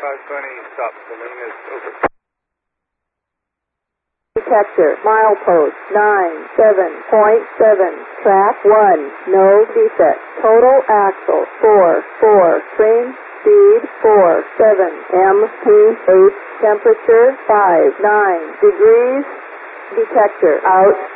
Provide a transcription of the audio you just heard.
520, stop. Salinas, over. Detector, milepost 97.7, track 1, no defect. Total axle 4, train speed 47, MPH temperature 59 degrees. Detector out.